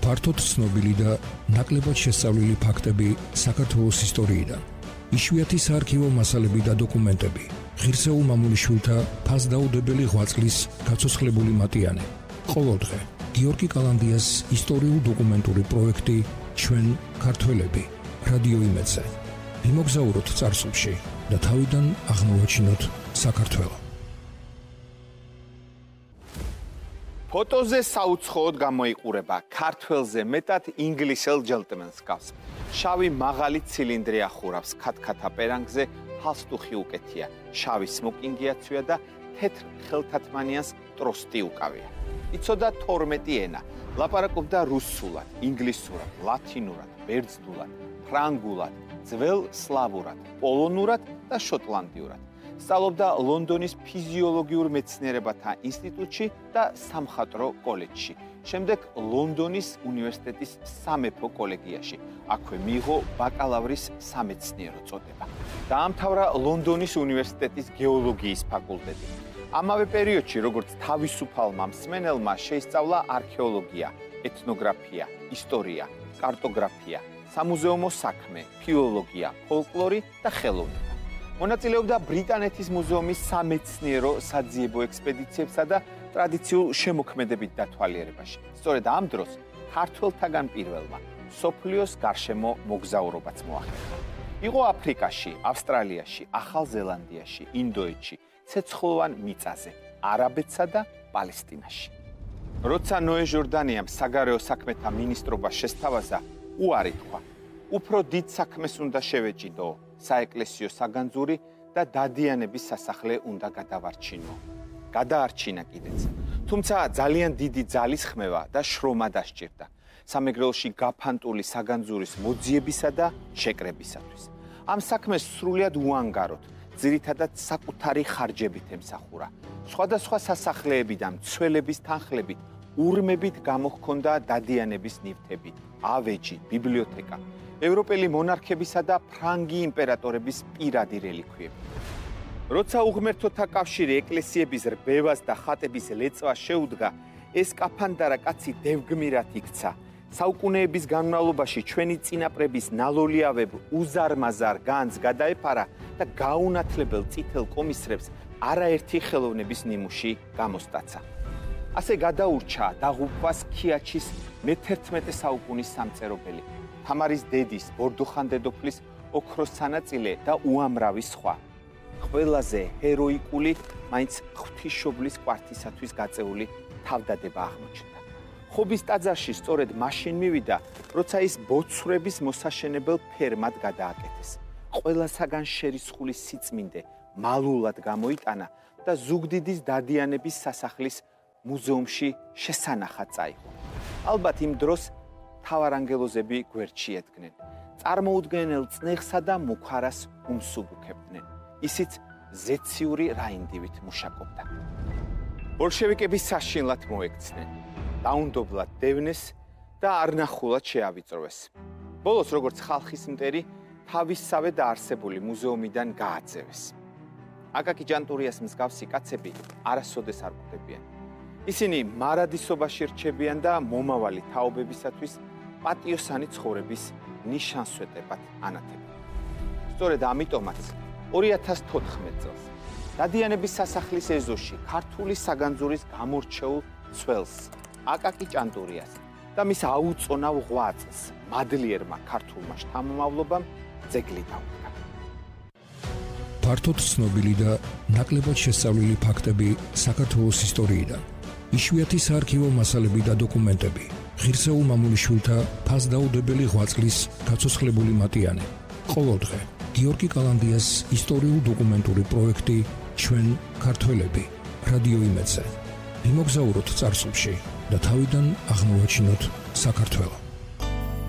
ფართოდ ცნობილი და ნაკლებად შესწავლილი ფაქტები საქართველოს ისტორიიდან. იშვიათი საარქივო მასალები და დოკუმენტები. ღირსეულ მამულიშვილთა ფასდაუდებელი ღვაწლის გაცოცხლებული მატიანე. ყოველდღე გიორგი კალანდიას ისტორიულ-დოკუმენტური პროექტი ჩვენ ქართველები რადიო იმედზე. ვიმოგზაუროთ წარსულში და თავიდან აღმოვაჩინოთ საქართველო. ფოტოზე საუცხოოდ გამოიყურება ქართველზე მეტად ინგლისელ ჯელტმენს გავს. შავი მაღალი ცილინდრი ახურავს ქათქათა პერანგზე, ჰალსტუხი უკეთია, შავი სმოკინგი აცვია და თეთრ ხელთათმანიანს ტროსტი უკავია. იცოდა 12 ენა, ლაპარაკობდა რუსულად, ინგლისურად, ლათინურად, ბერძნულად, ფრანგულად, ძველ სლავურად, პოლონურად და შოტლანდიურად. სწავლობდა ლონდონის ფიზიოლოგიურ მეცნიერებათა ინსტიტუტში და სამხატვრო კოლეჯში. შემდეგ ლონდონის უნივერსიტეტის სამეფო კოლეგიაში. აქვე მიიღო ბაკალავრის სამეცნიერო წოდება. დაამთავრა ლონდონის უნივერსიტეტის გეოლოგიის ფაკულტეტი. ამავე პერიოდში, როგორც თავისუფალმა მსმენელმა, შეისწავლა არქეოლოგია, ეთნოგრაფია, ისტორია, კარტოგრაფია, სამუზეუმო საქმე, ფილოლოგია, ფოლკლორი და ხელოვნება. მონაწილეობდა ბრიტანეთის მუზეუმის სამეცნიერო საძიებო ექსპედიციებსა და ტრადიციულ შემოქმედებით დათვალიერებაში. სწორედ ამ დროს ქართველთაგან პირველმა მსოფლიოს გარშემო მოგზაურობაც მოახერხა. იყო აფრიკაში, ავსტრალიაში, ახალ ზელანდიაში, ინდოეთში, ცეცხლოვან მიწაზე, არაბეთსა და პალესტინაში. როცა ნოე ჟორდანიამ საგარეო საქმეთა მინისტრობა შესთავაზა, უარი თქვა. უფრო დიდ საქმეს უნდა შევეჭიდო, საეკლესიო საგანძური და დადიანების სასახლე უნდა გადავარჩინო. გადაარჩინა კიდეც. თუმცა ძალიან დიდი ძალის ხმევა და შრომა დასჭირდა. სამეგრელოში გაფანტული საგანძურის მოძიებისა და შეკრებისათვის. ამ საქმეს სრულიად უანგაროდ, ძირითადად საკუთარი ხარჯებით ემსახურა. სხვადასხვა სასახლეები და მცველების თანხლებით, ურმებით გამოჰქონდა დადიანების ნივთები, ავეჯი, ბიბლიოთეკა. ევროპელი მონარქებისა და ფრანგი იმპერატორების პირადი რელიქვიები. როცა უღმერთოთა კავშირი ეკლესიების რბევას და ხატების ლეწვას შეუდგა, ეს კაფანდარა კაცი დევგმირად იქცა. საუკუნეების განმავლობაში ჩვენი წინაპრების ნალოლიავებ უზარმაზარ განძს გადაეფარა და გაუნათლებელ წითელ კომისრებს არაერთი ხელოვნების ნიმუში გამოსტაცა. ასე გადაურჩა დაღუპვას ქიაჩის მე-11 საუკუნის სამწერობელი. თამარის დედის, ბორდუხან დედოფლის ოქროს სანაწილე და უამრავი სხვა. ყველაზე ჰეროიკული, მაინც ღვთისმშობლის კვართისათვის გაწეული თავდადება აღმოჩნდა. ხობის ტაძარში სწორედ მაშინ მივიდა, როცა ის ბოცვრების მოსაშენებელ ფერმად გადააკეთეს. ყველასაგან შერისხული სიწმინდე მალულად გამოიტანა და ზუგდიდის დადიანების სასახლის მუზეუმში შესანახად წაიღო. ალბათ იმ დროს თავარანგელოზები გვერდში ედგნენ. წარმოუდგენელ წნეხსა და მუქარას უმსუბუქებდნენ. ისიც ზეციური რაინდივით მუშაკობდა. ბოლშევიკები საშინლად მოექცნენ. დაუნდობლად დევნეს და არნახულად შეავიწროვეს. ბოლოს, როგორც ხალხის მტერი, თავისსავე დაარსებული მუზეუმიდან გააძევეს. აკაკი ჭანტურიას მსგავსი კაცები არასოდეს არ გვხვდებიან. ისინი მარადისობაში რჩებიან და მომავალი თაობებისათვის პატიოსანი ცხოვრების ნიშანსვეტებად ანათებენ. სწორედ ამიტომაც 2014 წელს დადიანების სასახლის ეზოში ქართული საგანძურის გამორჩეულ ცველს აკაკი ჭანტურიას და მის აუწონავ ღვაწლს მადლიერმა ქართულმა შთამომავლობამ ძეგლი დაუდგა. ფართოდ ცნობილი და ნაკლებად შესწავლილი ფაქტები საქართველოს ისტორიიდან. იშვიათი საარქივო მასალები და დოკუმენტები. ღირსეულ მამულიშვილთა ფასდაუდებელი ღვაწლის გაცოცხლებული მატიანე. ყოველდღე გიორგი კალანდიას ისტორიულ-დოკუმენტური პროექტი ჩვენ ქართველები რადიო იმედზე. ვიმოგზაუროთ წარსულში და თავიდან აღმოვაჩინოთ საქართველო.